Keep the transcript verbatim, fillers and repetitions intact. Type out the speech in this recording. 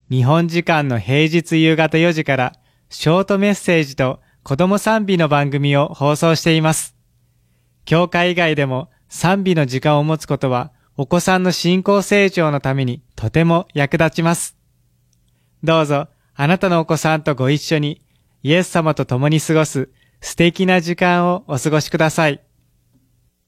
日本時間の平日夕方よじからショートメッセージと子供賛美の番組を放送しています。教会以外でも賛美の時間を持つことはお子さんの信仰成長のためにとても役立ちます。どうぞあなたのお子さんとご一緒にイエス様と共に過ごす素敵な時間をお過ごしください。